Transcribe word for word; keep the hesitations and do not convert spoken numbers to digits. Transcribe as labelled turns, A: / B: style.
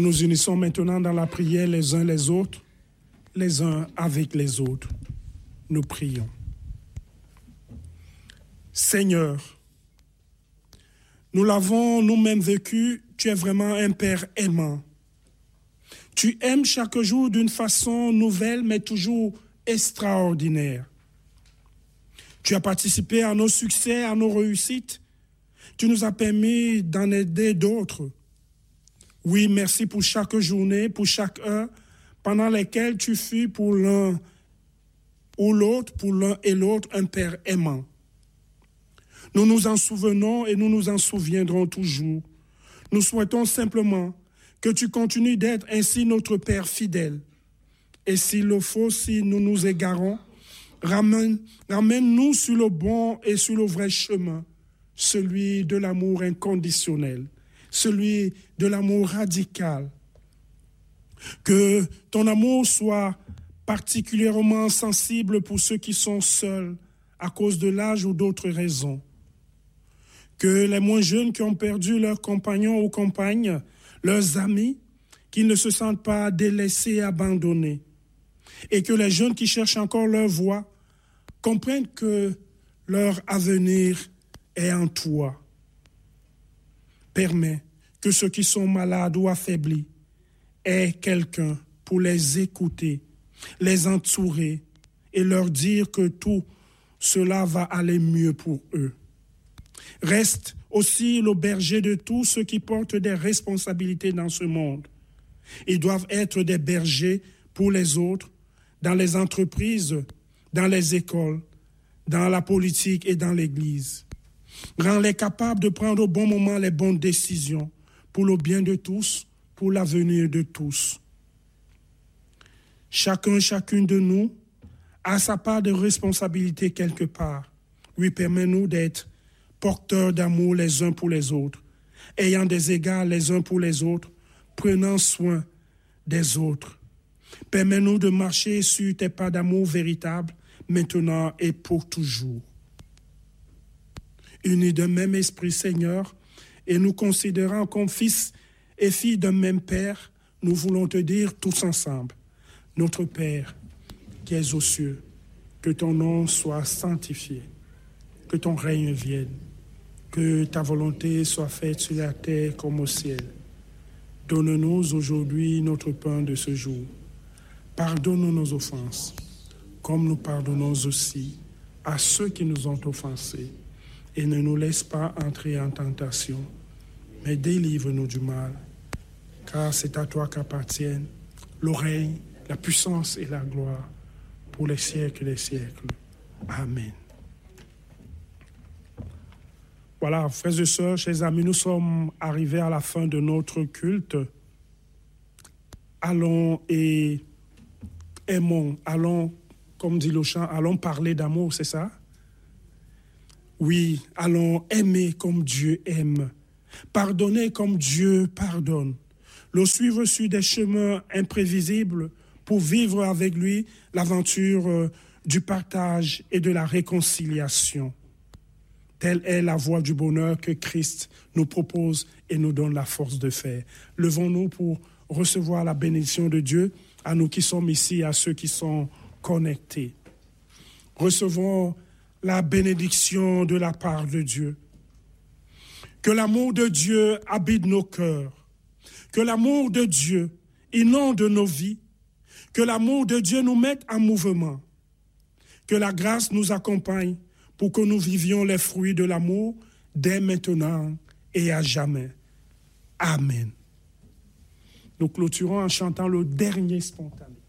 A: nous unissons maintenant dans la prière les uns les autres, les uns avec les autres. Nous prions. Seigneur, nous l'avons nous-mêmes vécu, tu es vraiment un Père aimant. Tu aimes chaque jour d'une façon nouvelle, mais toujours extraordinaire. Tu as participé à nos succès, à nos réussites. Tu nous as permis d'en aider d'autres. Oui, merci pour chaque journée, pour chaque heure, pendant lesquelles tu fus pour l'un ou l'autre, pour l'un et l'autre, un Père aimant. Nous nous en souvenons et nous nous en souviendrons toujours. Nous souhaitons simplement que tu continues d'être ainsi notre Père fidèle. Et s'il le faut, si nous nous égarons, ramène, ramène-nous sur le bon et sur le vrai chemin, celui de l'amour inconditionnel, celui de l'amour radical. Que ton amour soit particulièrement sensible pour ceux qui sont seuls à cause de l'âge ou d'autres raisons. Que les moins jeunes qui ont perdu leurs compagnons ou compagnes, leurs amis, qu'ils ne se sentent pas délaissés et abandonnés. Et que les jeunes qui cherchent encore leur voie comprennent que leur avenir est en toi. Permets que ceux qui sont malades ou affaiblis aient quelqu'un pour les écouter, les entourer et leur dire que tout cela va aller mieux pour eux. Reste aussi le berger de tous ceux qui portent des responsabilités dans ce monde. Ils doivent être des bergers pour les autres, dans les entreprises, dans les écoles, dans la politique et dans l'Église. Rends-les capables de prendre au bon moment les bonnes décisions pour le bien de tous, pour l'avenir de tous. Chacun, chacune de nous a sa part de responsabilité quelque part. Oui, permets-nous d'être porteurs d'amour les uns pour les autres, ayant des égards les uns pour les autres, prenant soin des autres. Permets-nous de marcher sur tes pas d'amour véritables, maintenant et pour toujours. Unis d'un même esprit, Seigneur, et nous considérant comme fils et filles d'un même Père, nous voulons te dire tous ensemble, notre Père qui es aux cieux, que ton nom soit sanctifié, que ton règne vienne, que ta volonté soit faite sur la terre comme au ciel. Donne-nous aujourd'hui notre pain de ce jour. Pardonne-nous nos offenses, comme nous pardonnons aussi à ceux qui nous ont offensés. Et ne nous laisse pas entrer en tentation, mais délivre-nous du mal. Car c'est à toi qu'appartiennent le règne, la puissance et la gloire pour les siècles des siècles. Amen. Voilà, frères et sœurs, chers amis, nous sommes arrivés à la fin de notre culte. Allons et aimons, allons, comme dit le chant, allons parler d'amour, c'est ça? Oui, allons aimer comme Dieu aime, pardonner comme Dieu pardonne, le suivre sur des chemins imprévisibles pour vivre avec lui l'aventure du partage et de la réconciliation. Telle est la voie du bonheur que Christ nous propose et nous donne la force de faire. Levons-nous pour recevoir la bénédiction de Dieu à nous qui sommes ici, à ceux qui sont connectés. Recevons la bénédiction de la part de Dieu. Que l'amour de Dieu habite nos cœurs. Que l'amour de Dieu inonde nos vies. Que l'amour de Dieu nous mette en mouvement. Que la grâce nous accompagne pour que nous vivions les fruits de l'amour dès maintenant et à jamais. Amen. Nous clôturons en chantant le dernier spontané.